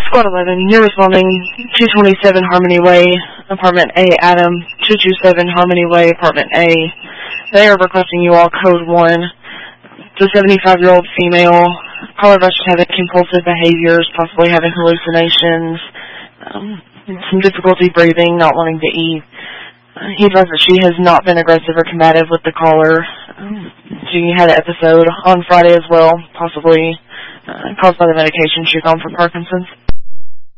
Squad 11, you're responding 227 Harmony Way, Apartment A, Adam, 227 Harmony Way, Apartment A. They are requesting you all code 1. The 75-year-old female, caller should have compulsive behaviors, possibly having hallucinations, some difficulty breathing, not wanting to eat. He advised that she has not been aggressive or combative with the caller. She had an episode on Friday as well, possibly caused by the medication she's on for Parkinson's.